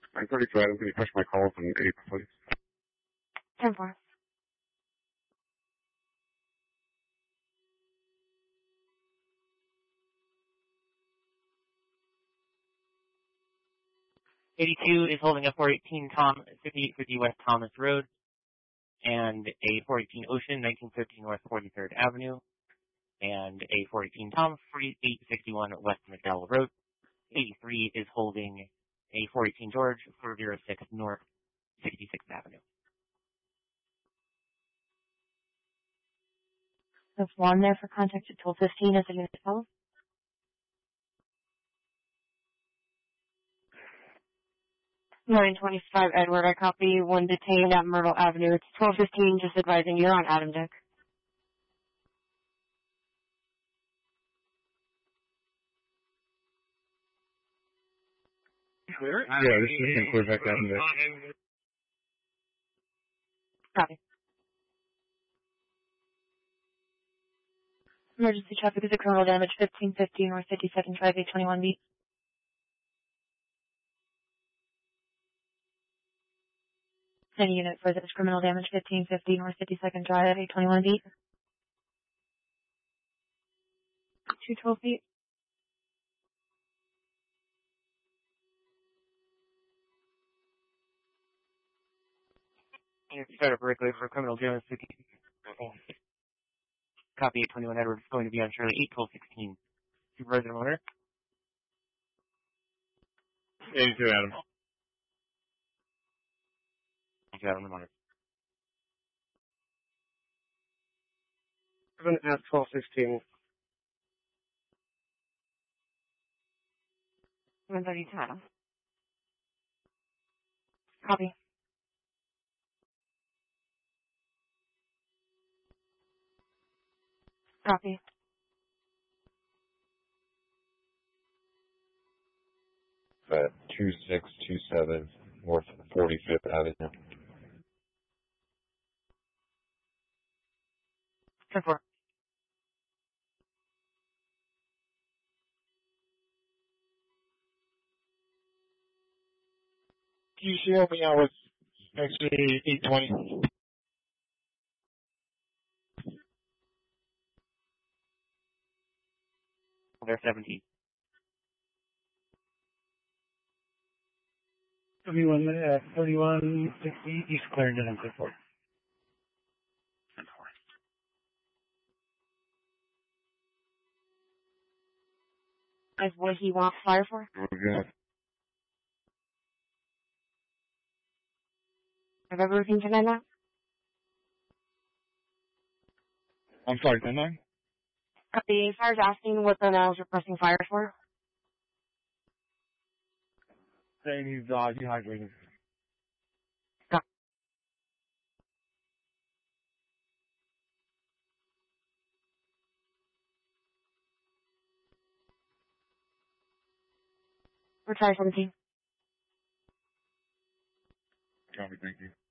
I'm 32 Adam. Can you push my call from 8, please? 10-4. $82 is holding a 418 5850 West Thomas Road and a 418 Ocean 1913 North 43rd Avenue and a 418 Tom 4861 West McDowell Road. 83 is holding a 418 George 406 North 66th Avenue. There's one there for contact at 12:15 as a unit call. Nine 25 Edward, I copy. One detained at Myrtle Avenue. It's 12:15, just advising you're on Adam Deck. Clear? Yeah, this is clear back Adam Deck. Copy. Emergency traffic is a criminal damage, 1550 North 52nd Drive, 821B. Any unit for this criminal damage, 1550 North 52nd Drive, 821B. 212 feet. Start up Berkeley for criminal damage. Copy 821 Edward is going to be on Shirley 81216. Supervisor Motor. 82 Adam. Thank you, Adam Motor. 7 at 12:16. 132 Adam. Copy. Copy. At 2627 North 45th Avenue. 10-4. Can you show me out with actually 820? They're 17. 3160 East Clarendon and 10-4. 10-4. Is what he wants fire for? Okay. Have everything to that? I'm sorry, 10-9? Copy. Fire's asking what the now is requesting fire for. Saying he's dehydrated. Copy. We're trying 17. Copy, thank you.